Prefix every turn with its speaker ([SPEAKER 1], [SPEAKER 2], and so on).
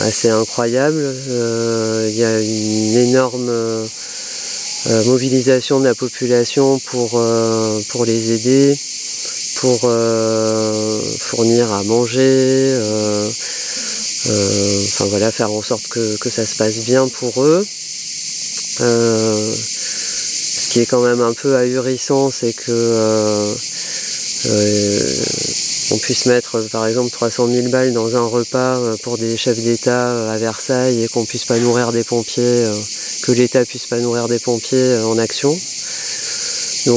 [SPEAKER 1] assez incroyable. Il y a une énorme mobilisation de la population pour les aider, pour fournir à manger, enfin voilà, faire en sorte que ça se passe bien pour eux. Ce qui est quand même un peu ahurissant, c'est que on puisse mettre par exemple 300 000 balles dans un repas pour des chefs d'État à Versailles et qu'on puisse pas nourrir des pompiers, que l'État puisse pas nourrir des pompiers en action.